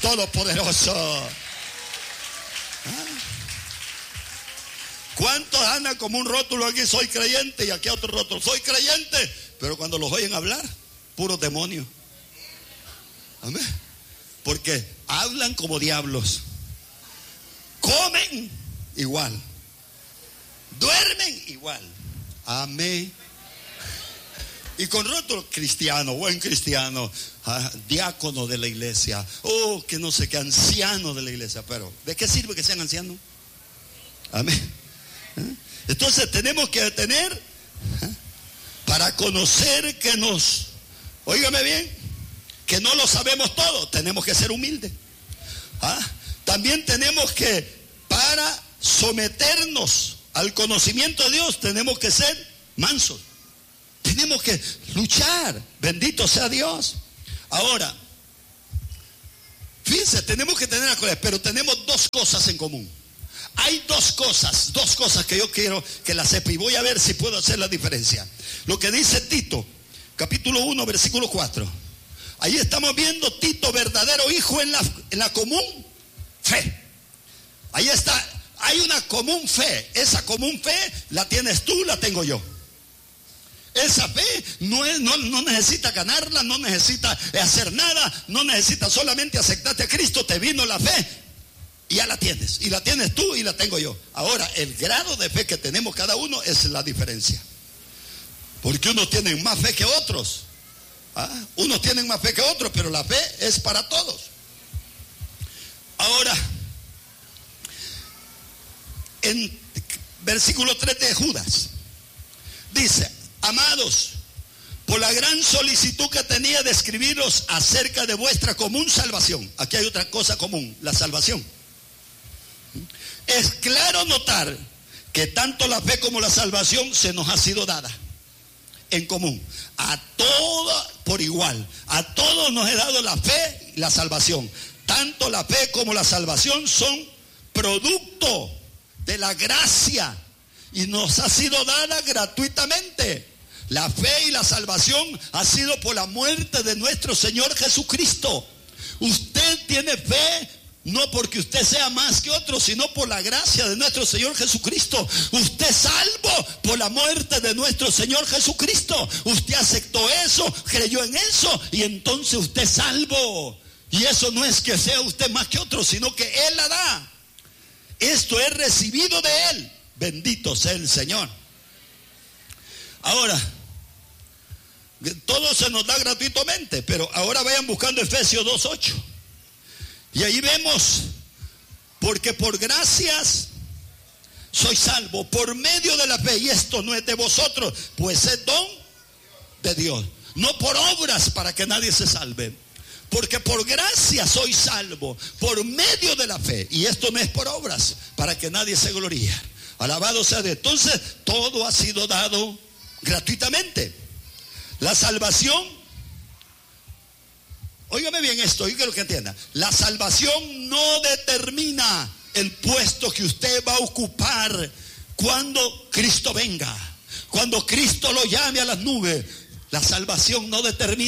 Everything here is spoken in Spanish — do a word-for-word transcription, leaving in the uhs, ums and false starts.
Todopoderoso. ¿Ah? ¿Cuántos andan como un rótulo aquí? Soy creyente, y aquí otro rótulo. Soy creyente, pero cuando los oyen hablar, puro demonio. Amén. Porque hablan como diablos. Comen igual. Duermen igual. Amén. Y con rótulo, cristiano, buen cristiano, ah, diácono de la iglesia, oh, que no sé qué, anciano de la iglesia. Pero ¿de qué sirve que sean ancianos? Amén. ¿Eh? Entonces tenemos que tener, ¿eh? para conocer que nos, óigame bien, que no lo sabemos todo, tenemos que ser humildes. ¿Ah? También tenemos que, para someternos al conocimiento de Dios, tenemos que ser mansos. Tenemos que luchar. Bendito sea Dios. Ahora, fíjense, tenemos que tener la cosa, pero tenemos dos cosas en común. Hay dos cosas, dos cosas que yo quiero que las sepa, y voy a ver si puedo hacer la diferencia. Lo que dice Tito, capítulo uno, versículo cuatro. Ahí estamos viendo Tito, verdadero hijo en la, en la común fe. Ahí está, hay una común fe. Esa común fe la tienes tú, la tengo yo. Esa fe no, es, no, no necesita ganarla, no necesita hacer nada, no necesita solamente aceptarte a Cristo. Te vino la fe y ya la tienes, y la tienes tú y la tengo yo. Ahora, el grado de fe que tenemos cada uno es la diferencia, porque unos tienen más fe que otros. ¿Ah? Unos tienen más fe que otros, pero la fe es para todos. Ahora, en versículo tres de Judas dice: amados, por la gran solicitud que tenía de escribiros acerca de vuestra común salvación. Aquí hay otra cosa común, la salvación. Es claro notar que tanto la fe como la salvación se nos ha sido dada en común. A todos por igual. A todos nos he dado la fe y la salvación. Tanto la fe como la salvación son producto de la gracia y nos ha sido dada gratuitamente. La fe y la salvación ha sido por la muerte de nuestro Señor Jesucristo. Usted tiene fe no porque usted sea más que otro, sino por la gracia de nuestro Señor Jesucristo. Usted es salvo por la muerte de nuestro Señor Jesucristo. Usted aceptó eso, creyó en eso, y entonces usted es salvo. Y eso no es que sea usted más que otro, sino que Él la da. Esto es recibido de Él. Bendito sea el Señor. Ahora, todo se nos da gratuitamente, pero ahora vayan buscando Efesios dos ocho. Y ahí vemos: porque por gracias soy salvo por medio de la fe, y esto no es de vosotros, pues es don de Dios, no por obras para que nadie se salve. Porque por gracia soy salvo por medio de la fe, y esto no es por obras para que nadie se gloríe. Alabado sea Dios. Entonces todo ha sido dado gratuitamente. La salvación, óigame bien esto, y quiero que entienda: la salvación no determina el puesto que usted va a ocupar cuando Cristo venga, cuando Cristo lo llame a las nubes. La salvación no determina